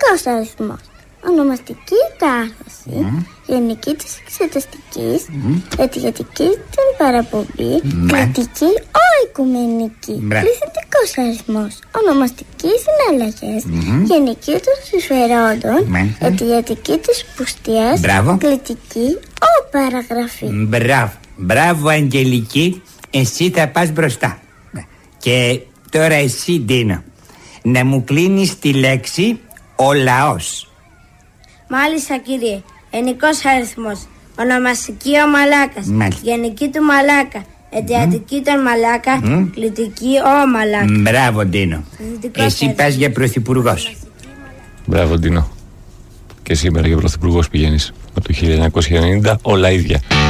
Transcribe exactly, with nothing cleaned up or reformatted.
Αριθμητικός αριθμός. Ονομαστική κάθεση. Mm. Γενική της εξεταστικής. Mm. Αιτιατική την παραπομπή. Mm. Κριτική οικουμενική. Mm. Πληθυντικός αριθμός. Ονομαστική συναλλαγές. Mm. Γενική των συμφερόντων. Mm. Αιτιατική της πουστείας. Μπράβο. Κριτική ο παραγραφή. Μπράβο. Μπράβο Αγγελική. Εσύ θα πας μπροστά. Και τώρα εσύ Ντίνο, να μου κλείνεις τη λέξη ο λαός. Μάλιστα κύριε. Ενικός αριθμός. Ονομαστική ο μαλάκας. Μάλιστα. Γενική του μαλάκα. Αιτιατική mm. των μαλάκα. Mm. Κλητική ο μαλάκα. Μπράβο Ντίνο. Εσύ πας για πρωθυπουργός. Μπράβο Ντίνο. Και σήμερα για πρωθυπουργός πηγαίνεις. Από το χίλια εννιακόσια ενενήντα όλα ίδια.